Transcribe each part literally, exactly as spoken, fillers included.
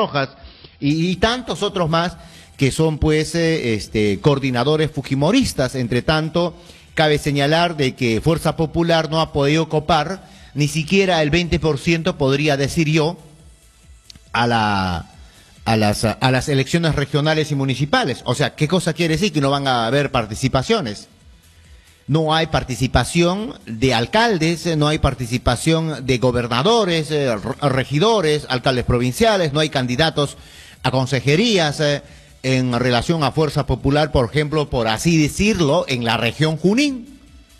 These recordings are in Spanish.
Rojas y, y tantos otros más que son pues eh, este, coordinadores fujimoristas. Entre tanto, cabe señalar de que Fuerza Popular no ha podido copar ni siquiera el veinte por ciento, podría decir yo, a la... A las, a las elecciones regionales y municipales. O sea, ¿qué cosa quiere decir? Que no van a haber participaciones. No hay participación de alcaldes, no hay participación de gobernadores, eh, regidores, alcaldes provinciales, no hay candidatos a consejerías eh, en relación a Fuerza Popular, por ejemplo, por así decirlo, en la región Junín,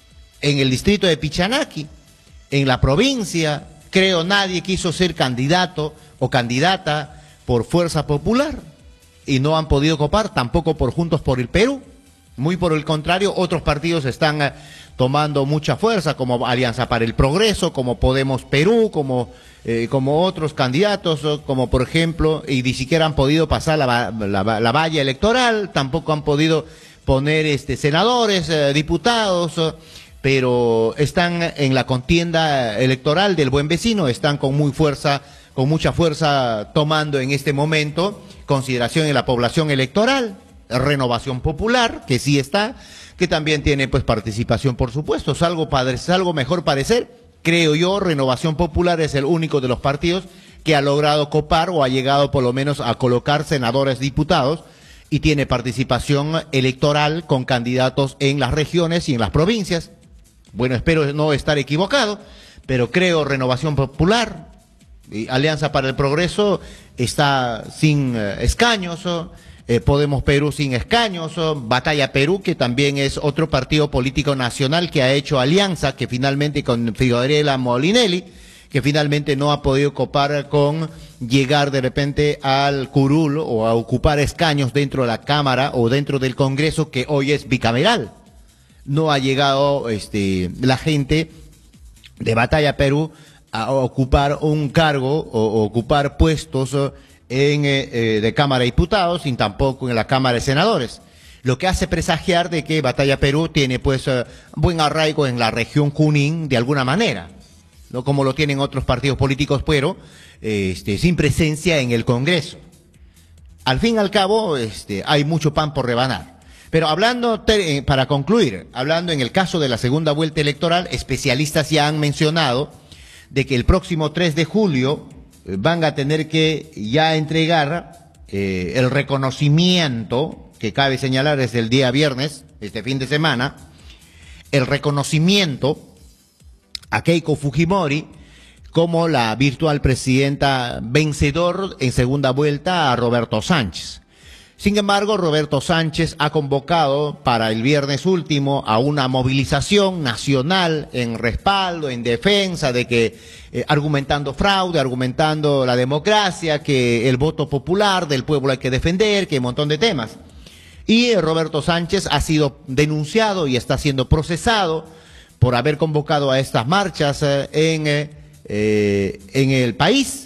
en el distrito de Pichanaki, en la provincia. Creo nadie quiso ser candidato o candidata por Fuerza Popular y no han podido copar, tampoco por Juntos por el Perú. Muy por el contrario, otros partidos están eh, tomando mucha fuerza, como Alianza para el Progreso, como Podemos Perú, como, eh, como otros candidatos, como por ejemplo, y ni siquiera han podido pasar la, la, la valla electoral, tampoco han podido poner este, senadores, eh, diputados, eh, pero están en la contienda electoral del buen vecino, están con muy fuerza con mucha fuerza tomando en este momento consideración en la población electoral. Renovación Popular, que sí está, que también tiene pues participación, por supuesto. Salvo, padre, salvo mejor parecer, creo yo, Renovación Popular es el único de los partidos que ha logrado copar o ha llegado por lo menos a colocar senadores, diputados, y tiene participación electoral con candidatos en las regiones y en las provincias. Bueno, espero no estar equivocado, pero creo Renovación Popular, y Alianza para el Progreso está sin eh, escaños, eh, Podemos Perú sin escaños, Batalla Perú, que también es otro partido político nacional que ha hecho alianza, que finalmente con Fiorella Molinelli, que finalmente no ha podido copar con llegar de repente al curul o a ocupar escaños dentro de la Cámara o dentro del Congreso, que hoy es bicameral. No ha llegado este, la gente de Batalla Perú a ocupar un cargo o, o ocupar puestos en eh, de Cámara de Diputados y tampoco en la Cámara de Senadores, lo que hace presagiar de que Batalla Perú tiene pues eh, buen arraigo en la región Junín de alguna manera, no como lo tienen otros partidos políticos, pero eh, este, sin presencia en el Congreso. Al fin y al cabo este, hay mucho pan por rebanar. Pero hablando, para concluir, hablando en el caso de la segunda vuelta electoral, especialistas ya han mencionado de que el próximo tres de julio eh, van a tener que ya entregar eh, el reconocimiento, que cabe señalar es el día viernes, este fin de semana, el reconocimiento a Keiko Fujimori como la virtual presidenta vencedor en segunda vuelta a Roberto Sánchez. Sin embargo, Roberto Sánchez ha convocado para el viernes último a una movilización nacional en respaldo, en defensa de que, eh, argumentando fraude, argumentando la democracia, que el voto popular del pueblo hay que defender, que un montón de temas. Y eh, Roberto Sánchez ha sido denunciado y está siendo procesado por haber convocado a estas marchas eh, en, eh, eh, en el país.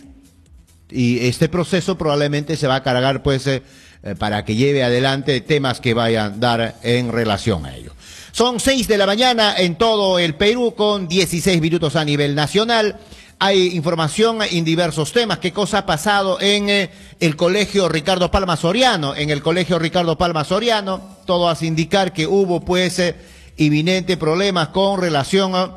Y este proceso probablemente se va a cargar pues eh, eh, para que lleve adelante temas que vayan a dar en relación a ello. Son seis de la mañana en todo el Perú con dieciséis minutos a nivel nacional. Hay información en diversos temas. ¿Qué cosa ha pasado en eh, el colegio Ricardo Palma Soriano? En el colegio Ricardo Palma Soriano, todo hace indicar que hubo pues eh, inminentes problemas con relación a,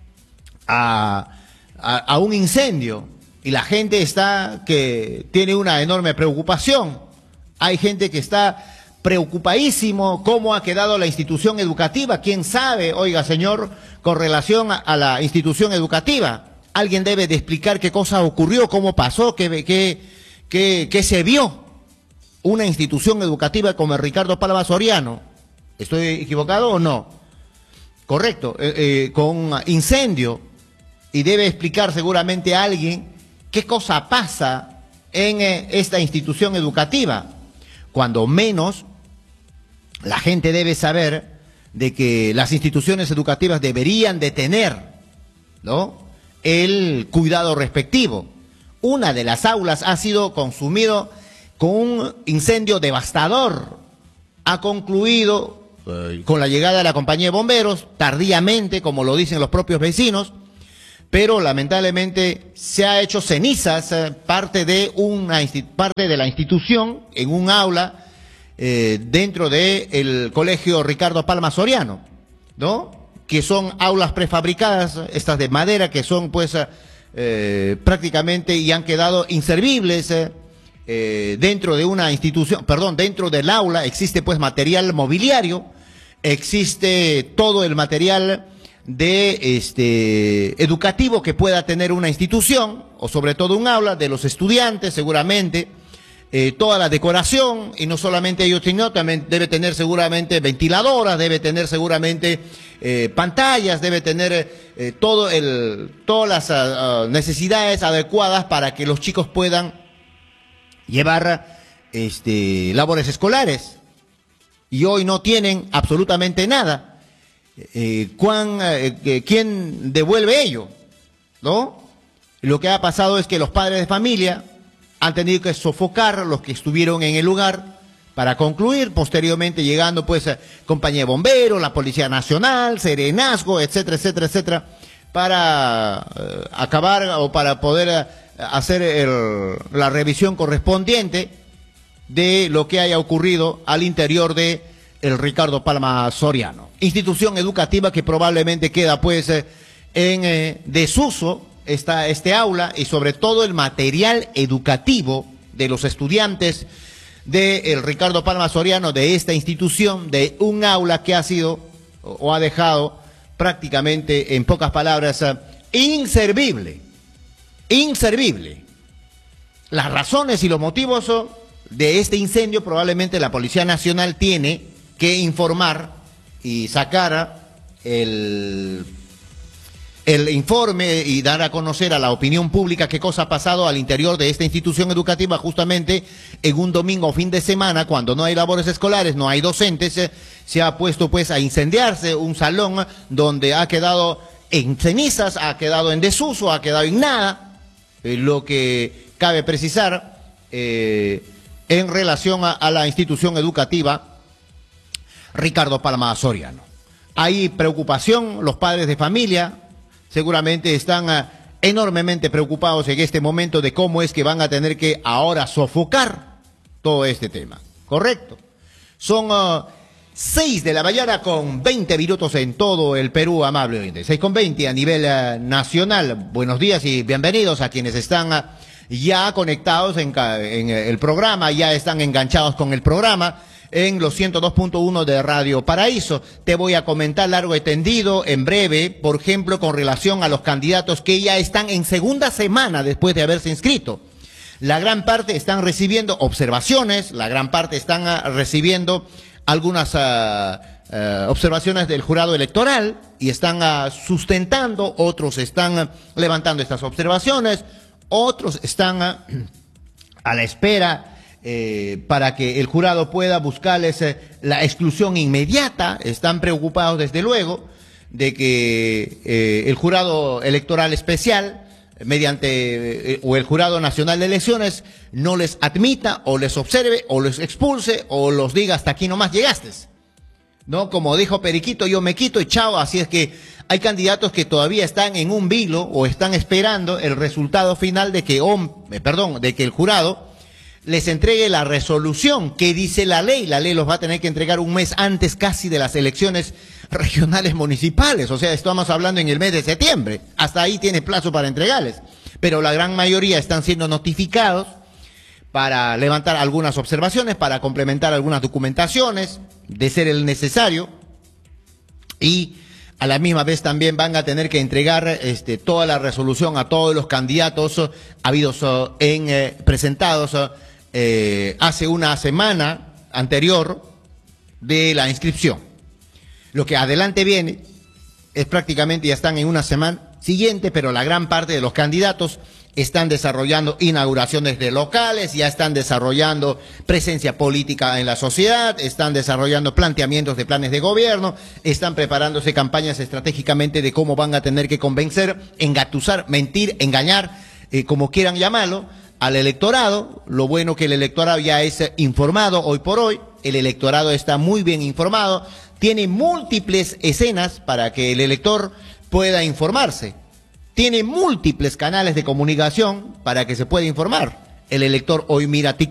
a, a un incendio. Y la gente está que tiene una enorme preocupación. Hay gente que está preocupadísimo cómo ha quedado la institución educativa. ¿Quién sabe, oiga señor, con relación a, a la institución educativa? Alguien debe de explicar qué cosa ocurrió, cómo pasó, qué, qué, qué, qué se vio. Una institución educativa como el Ricardo Palma Soriano. ¿Estoy equivocado o no? Correcto, eh, eh, con incendio. Y debe explicar seguramente a alguien qué cosa pasa en eh, esta institución educativa. Cuando menos, la gente debe saber de que las instituciones educativas deberían de tener, ¿no?, el cuidado respectivo. Una de las aulas ha sido consumido con un incendio devastador. Ha concluido eh, con la llegada de la compañía de bomberos, tardíamente, como lo dicen los propios vecinos, pero lamentablemente se ha hecho cenizas eh, parte, de una, parte de la institución en un aula eh, dentro del colegio Ricardo Palma Soriano, ¿no? Que son aulas prefabricadas, estas de madera, que son pues eh, prácticamente y han quedado inservibles eh, eh, dentro de una institución, perdón, dentro del aula existe pues material mobiliario, existe todo el material de este educativo que pueda tener una institución, o sobre todo un aula, de los estudiantes seguramente, eh, toda la decoración, y no solamente ellos, sino también debe tener seguramente ventiladoras, debe tener seguramente eh, pantallas, debe tener eh, todo el, todas las uh, necesidades adecuadas para que los chicos puedan llevar este, labores escolares, y hoy no tienen absolutamente nada. Eh, ¿cuán, eh, ¿Quién devuelve ello? ¿No? Lo que ha pasado es que los padres de familia han tenido que sofocar los que estuvieron en el lugar para concluir, posteriormente llegando pues compañía de bomberos, la Policía Nacional, Serenazgo, etcétera, etcétera, etcétera, para eh, acabar o para poder eh, hacer el, la revisión correspondiente de lo que haya ocurrido al interior de el Ricardo Palma Soriano. Institución educativa que probablemente queda pues eh, en eh, desuso esta, este aula, y sobre todo el material educativo de los estudiantes del Ricardo Palma Soriano, de esta institución, de un aula que ha sido o, o ha dejado prácticamente, en pocas palabras, eh, inservible, inservible. Las razones y los motivos de este incendio probablemente la Policía Nacional tiene que informar y sacar el, el informe y dar a conocer a la opinión pública qué cosa ha pasado al interior de esta institución educativa justamente en un domingo o fin de semana, cuando no hay labores escolares, no hay docentes, eh, se ha puesto pues a incendiarse un salón donde ha quedado en cenizas, ha quedado en desuso, ha quedado en nada, eh, lo que cabe precisar eh, en relación a, a la institución educativa Ricardo Palma Soriano. Hay preocupación, los padres de familia seguramente están uh, enormemente preocupados en este momento de cómo es que van a tener que ahora sofocar todo este tema. ¿Correcto? Son uh, seis de la mañana con veinte minutos en todo el Perú, amable oyente. seis con veinte a nivel uh, nacional. Buenos días y bienvenidos a quienes están uh, ya conectados en, en el programa, ya están enganchados con el programa en los ciento dos punto uno de Radio Paraíso. Te voy a comentar largo y tendido en breve, por ejemplo, con relación a los candidatos que ya están en segunda semana después de haberse inscrito. La gran parte están recibiendo observaciones, la gran parte están uh, recibiendo algunas uh, uh, observaciones del jurado electoral y están uh, sustentando, otros están uh, levantando estas observaciones, otros están uh, a la espera Eh, para que el jurado pueda buscarles eh, la exclusión inmediata. Están preocupados desde luego de que eh, el jurado electoral especial mediante eh, o el jurado nacional de elecciones no les admita o les observe o les expulse o los diga hasta aquí nomás llegaste, ¿no? Como dijo Periquito, yo me quito y chao. Así es que hay candidatos que todavía están en un vilo o están esperando el resultado final de que, oh, perdón, de que el jurado les entregue la resolución que dice la ley. La ley los va a tener que entregar un mes antes casi de las elecciones regionales municipales. O sea, estamos hablando en el mes de septiembre. Hasta ahí tiene plazo para entregarles. Pero la gran mayoría están siendo notificados para levantar algunas observaciones, para complementar algunas documentaciones, de ser el necesario. Y a la misma vez también van a tener que entregar este, toda la resolución a todos los candidatos uh, habidos uh, en eh, presentados uh, Eh, hace una semana anterior de la inscripción. Lo que adelante viene es prácticamente ya están en una semana siguiente, pero la gran parte de los candidatos están desarrollando inauguraciones de locales, ya están desarrollando presencia política en la sociedad, están desarrollando planteamientos de planes de gobierno, están preparándose campañas estratégicamente de cómo van a tener que convencer, engatusar, mentir, engañar, eh, como quieran llamarlo, al electorado. Lo bueno que el electorado ya es informado hoy por hoy, el electorado está muy bien informado, tiene múltiples escenas para que el elector pueda informarse. tiene múltiples canales de comunicación para que se pueda informar. El elector hoy mira TikTok.